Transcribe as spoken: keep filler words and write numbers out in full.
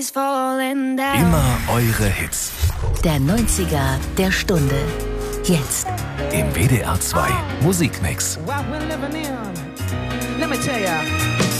Immer eure Hits. Der neunziger der Stunde. Jetzt. Im W D R zwei Musikmix. What we're living in. Let me tell ya.